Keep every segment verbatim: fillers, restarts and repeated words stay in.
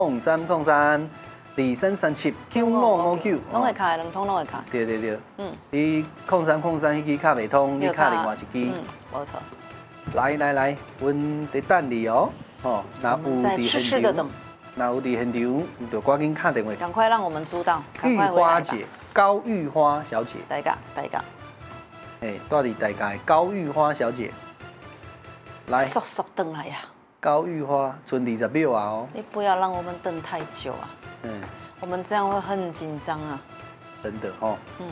空三空三，二三三七九五五九， 拢会卡，两通拢会卡。 对对对， 嗯， 你空三空三迄支卡袂通，你卡另外一支。 嗯，冇错。 来来来，阮伫等你哦。哦，那有伫现场，那有伫现场，就赶紧打电话。 赶快让我们知道。 玉花姐，高玉花小姐。 大家大家。 哎，住伫大家高玉花小姐。来。 速速等来呀！ 高玉花，剩二十秒啊哦。 你不要让我们等太久啊。 嗯。 我们这样会很紧张啊。 真的哦。 嗯。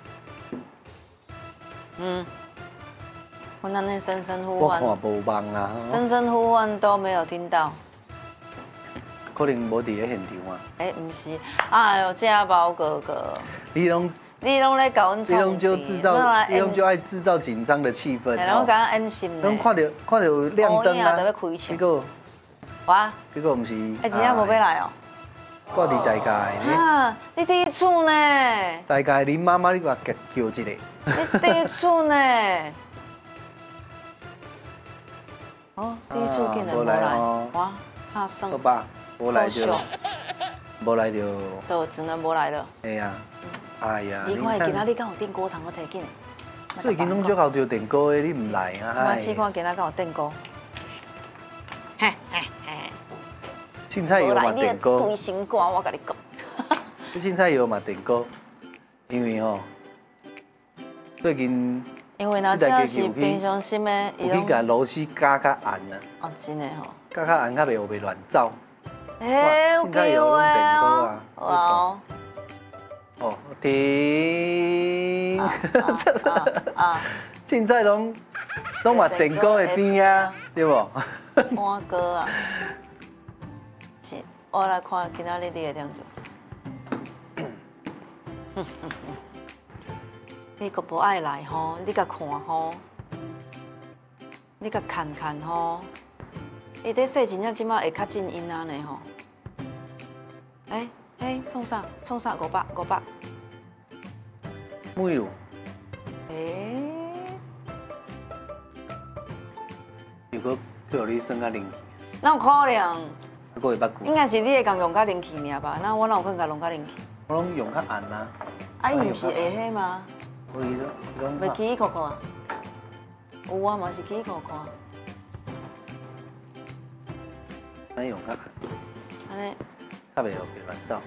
嗯。我那那声声呼唤， 我看无望啊。 声声呼唤都没有听到。 可能无伫咧现场啊。 哎，不是，哎呦，家宝哥哥， 你拢你拢咧搞阮你拢就制造，你拢就爱制造紧张的气氛。 然后刚刚安心。 拢看到看到亮灯啊，结果， 哇， 结果唔是。 哎，今天无要来哦。 我伫大家呢。 啊，你第一次呢？ 大家恁妈妈你话叫叫一个。 你第一次呢？哦，第一次竟然无来，哇，怕生。 好吧，无来就，无来就。 就只能无来了。 哎呀，哎呀。 你看今仔日敢有电锅通我摕紧的？ 最近拢足好着电锅的，你唔来啊？ 我试看今仔敢有电锅。嘿嘿嘿。 凊彩油嘛电锅。 对心肝，我甲你讲。 你凊彩油嘛电锅，因为吼，最近。 因为那这是平常心的， 有去甲螺丝加较暗啊。 哦，真的吼。 加较暗，较袂会乱走。 哎，有机会哦。 哇。哦，停。 啊。 凊彩拢拢嘛电锅的边啊，对无？ 我哥啊。是，我来看今仔日你的两角色。你可不爱来吼，你甲看吼，你甲看看吼，伊在说真正即马会较静音啊呢吼。哎哎，创啥创啥五百五百。 每路。 哎。 如果叫你算较灵气。 哪有可能？ 个会捌久。 应该是你会共用较灵气尔吧？那我哪有可能甲用较灵气？ 我拢用较暗啊。 啊，伊毋是会迄吗？袂起起扣扣啊？有啊，嘛是起起扣扣啊。 咱用较暗。 安尼。 较袂互别乱走。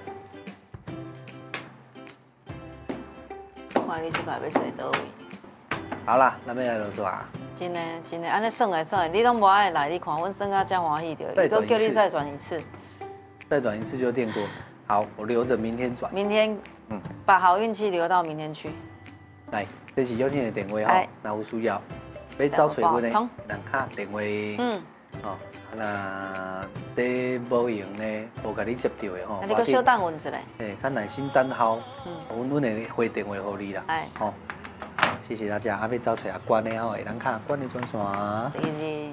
看你即摆要洗倒位。 好啦，咱要来落抓。 真的真的，安尼算来算去，你拢无爱来，你看阮算啊遮欢喜着，伊都叫你再转一次。再转一次就电锅。好，我留着明天转。 明天，嗯，把好运气留到明天去。来， 这是邀请的电话吼，那有需要要找找阮的，人卡电话，嗯，哦，那在无用呢，无甲你接到的吼， 你搁小等阮一下， 嘿，较耐心等候，嗯，阮阮会回电话给你啦，哎，好，谢谢大家，啊，要找找阿关的吼，会人卡关的专线。 是是，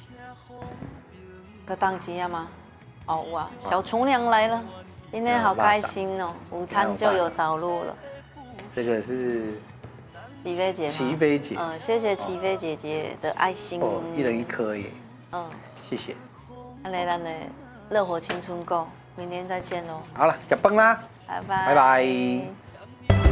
搁当钱啊吗？哦，哇，小厨娘来了。今天好开心哦，午餐就有着落了。 这个是齐飞姐， 齐飞姐， 嗯，谢谢齐飞姐姐的爱心， 哦，一人一颗耶，嗯，谢谢。 那来咱的热火青春购，明天再见喽。 好了，吃饭啦， 拜拜， 拜拜。